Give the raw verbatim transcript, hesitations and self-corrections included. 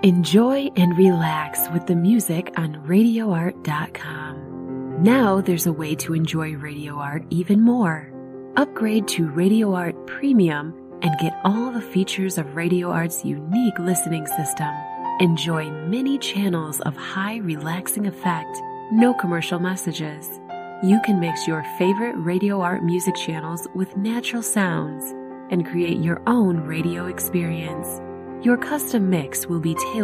Enjoy and relax with the music on radio art dot com. Now there's a way to enjoy Radio Art even more. Upgrade to Radio Art Premium and get all the features of Radio Art's unique listening system. Enjoy many channels of high relaxing effect, no commercial messages. You can mix your favorite Radio Art music channels with natural sounds and create your own radio experience. Your custom mix will be tailored